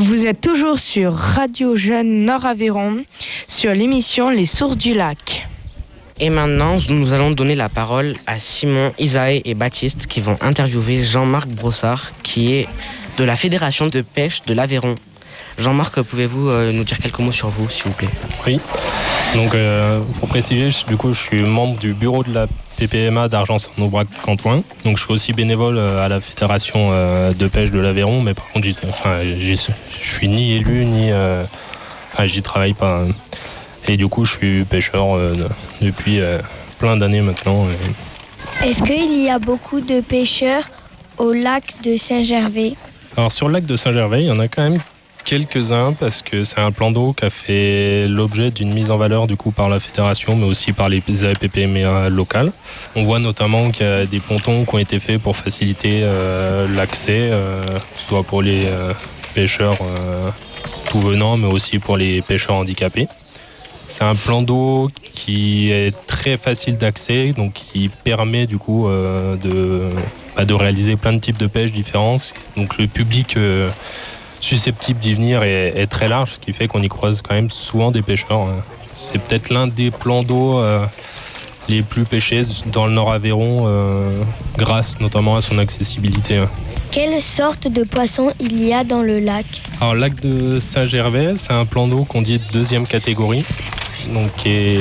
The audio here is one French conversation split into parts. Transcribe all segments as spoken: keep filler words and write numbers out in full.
Vous êtes toujours sur Radio Jeune Nord-Aveyron, sur l'émission Les Sources du Lac. Et maintenant, nous allons donner la parole à Simon, Isaïe et Baptiste qui vont interviewer Jean-Marc Brossard, qui est de la Fédération de pêche de l'Aveyron. Jean-Marc, pouvez-vous euh, nous dire quelques mots sur vous, s'il vous plaît ? Oui, donc euh, pour préciser, je, du coup, je suis membre du bureau de la P P M A d'Argenson-Aubrac-Cantouin. Donc je suis aussi bénévole euh, à la Fédération euh, de pêche de l'Aveyron, mais par contre, j'y, enfin, j'y, je suis ni élu, ni... Euh, enfin, j'y travaille pas. Hein. Et du coup, je suis pêcheur euh, depuis euh, plein d'années maintenant. Et... Est-ce qu'il y a beaucoup de pêcheurs au lac de Saint-Gervais ? Alors sur le lac de Saint-Gervais, il y en a quand même quelques-uns parce que c'est un plan d'eau qui a fait l'objet d'une mise en valeur du coup par la fédération, mais aussi par les A P P M A locales. On voit notamment qu'il y a des pontons qui ont été faits pour faciliter euh, l'accès, euh, soit pour les euh, pêcheurs euh, tout venant, mais aussi pour les pêcheurs handicapés. C'est un plan d'eau qui est très facile d'accès, donc qui permet du coup euh, de, bah, de réaliser plein de types de pêche différents. Donc le public euh, susceptible d'y venir est, est très large, ce qui fait qu'on y croise quand même souvent des pêcheurs. C'est peut-être l'un des plans d'eau euh, les plus pêchés dans le Nord-Aveyron, euh, grâce notamment à son accessibilité. Quelle sorte de poissons il y a dans le lac ? Alors, le lac de Saint-Gervais, c'est un plan d'eau qu'on dit de deuxième catégorie. Donc, il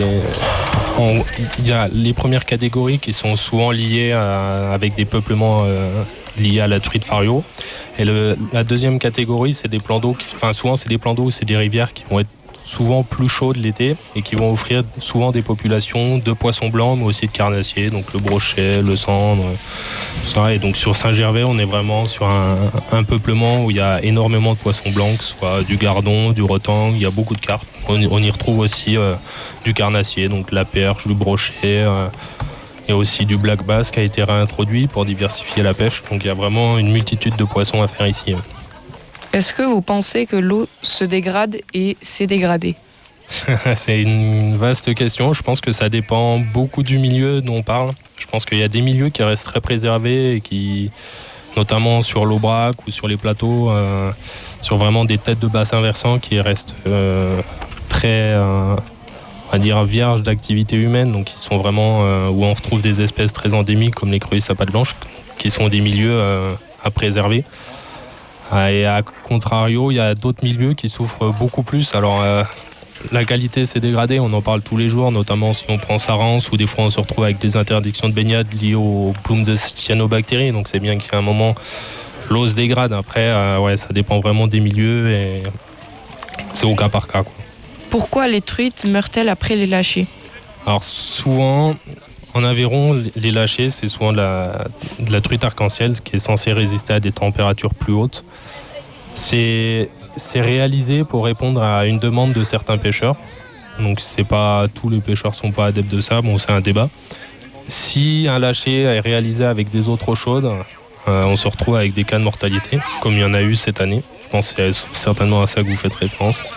y a les premières catégories qui sont souvent liées à, avec des peuplements euh, liés à la truite fario. Et le, la deuxième catégorie, c'est des plans d'eau, qui, enfin souvent c'est des plans d'eau ou c'est des rivières qui vont être souvent plus chaudes l'été et qui vont offrir souvent des populations de poissons blancs mais aussi de carnassiers, donc le brochet, le cendre, tout ça. Et donc sur Saint-Gervais, on est vraiment sur un, un peuplement où il y a énormément de poissons blancs, que ce soit du gardon, du rotang, il y a beaucoup de carpes. On, on y retrouve aussi euh, du carnassier, donc la perche, du brochet, euh, et aussi du black bass qui a été réintroduit pour diversifier la pêche. Donc il y a vraiment une multitude de poissons à faire ici. Est-ce que vous pensez que l'eau se dégrade et s'est dégradée ? C'est une vaste question. Je pense que ça dépend beaucoup du milieu dont on parle. Je pense qu'il y a des milieux qui restent très préservés et qui, notamment sur l'Aubrac ou sur les plateaux, euh, sur vraiment des têtes de bassin versants qui restent euh, très, euh, on va dire, vierges d'activité humaine, donc qui sont vraiment euh, où on retrouve des espèces très endémiques comme les crevisses à pattes blanches, qui sont des milieux euh, à préserver. Et à contrario, il y a d'autres milieux qui souffrent beaucoup plus. Alors, euh, la qualité s'est dégradée, on en parle tous les jours, notamment si on prend Sarance, où des fois on se retrouve avec des interdictions de baignade liées aux plumes de cyanobactéries. Donc c'est bien qu'à un moment, l'eau se dégrade. Après, euh, ouais, ça dépend vraiment des milieux et c'est au cas par cas, quoi. Pourquoi les truites meurent-elles après les lâchers ? Alors souvent, en Aveyron, les lâchers, c'est souvent de la, de la truite arc-en-ciel qui est censée résister à des températures plus hautes. C'est, c'est réalisé pour répondre à une demande de certains pêcheurs. Donc c'est pas, tous les pêcheurs ne sont pas adeptes de ça, bon c'est un débat. Si un lâcher est réalisé avec des eaux trop chaudes, euh, on se retrouve avec des cas de mortalité, comme il y en a eu cette année. Je pense que c'est certainement à ça que vous faites référence.